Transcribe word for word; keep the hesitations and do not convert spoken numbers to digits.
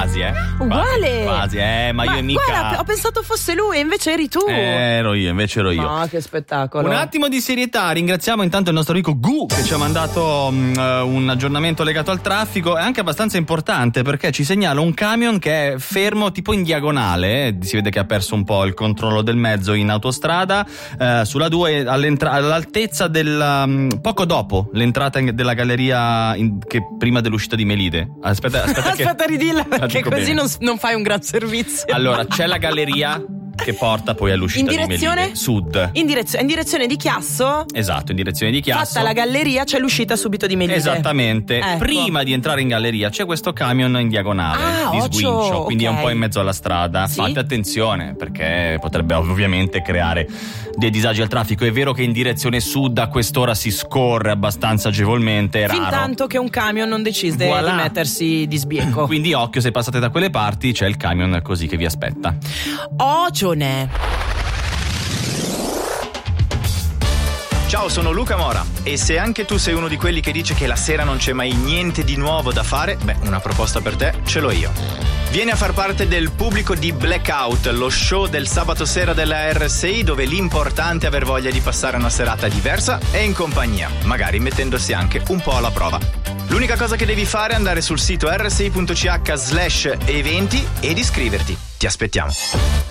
Quasi, eh. Uguale. Quasi, eh, ma, ma io e mica. Guarda, ho pensato fosse lui, invece eri tu. Eh, ero io, invece ero io. No, che spettacolo. Un attimo di serietà, ringraziamo intanto il nostro amico Gu che ci ha mandato um, un aggiornamento legato al traffico, è anche abbastanza importante perché ci segnala un camion che è fermo tipo in diagonale, si vede che ha perso un po' il controllo del mezzo in autostrada, eh, sulla due all'altezza del um, poco dopo l'entrata in, della galleria in, che prima dell'uscita di Melide. Aspetta, aspetta, aspetta che... ridilla perché così non, bene. non fai un gran servizio. Allora, c'è la galleria che porta poi all'uscita in direzione? di Melide Sud. In direzione, in direzione di Chiasso? Esatto, in direzione di Chiasso. Fatta la galleria c'è l'uscita subito di Melide. Esattamente. Ecco. Prima di entrare in galleria c'è questo camion in diagonale ah, di occhio, sguincio, quindi okay. è un po' in mezzo alla strada. Sì? Fate attenzione perché potrebbe ovviamente creare dei disagi al traffico. È vero che in direzione sud a quest'ora si scorre abbastanza agevolmente, è raro. Fin tanto che un camion non decide Voilà. di mettersi di sbieco. Quindi occhio, se passate da quelle parti c'è il camion così che vi aspetta. Ocione. Ciao, sono Luca Mora e se anche tu sei uno di quelli che dice che la sera non c'è mai niente di nuovo da fare, beh, una proposta per te ce l'ho io. Vieni a far parte del pubblico di Blackout, lo show del sabato sera della R S I dove l'importante è aver voglia di passare una serata diversa e in compagnia, magari mettendosi anche un po' alla prova. L'unica cosa che devi fare è andare sul sito r s i punto c h slash eventi ed iscriverti. Ti aspettiamo.